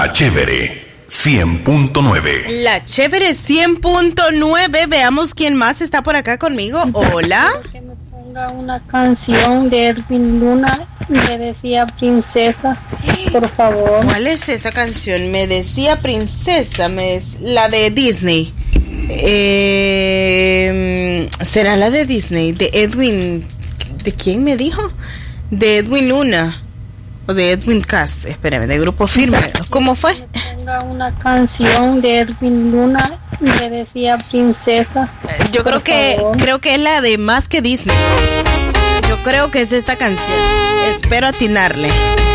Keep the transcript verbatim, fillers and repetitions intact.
La Chévere cien punto nueve. La Chévere cien punto nueve. Veamos quién más está por acá conmigo. Hola. Que me ponga una canción de Edwin Luna, Me decía princesa, por favor. ¿Cuál es esa canción? Me decía princesa, me des... la de Disney. Eh... ¿Será la de Disney? De Edwin... ¿De quién me dijo? De Edwin Luna. O de Edwin Cass, espérame, de Grupo Firme. ¿Cómo fue? Ponga una canción de Edwin Luna, Me decía princesa. Yo creo que favor. creo que es la de Más que Disney. Yo creo que es esta canción. Espero atinarle.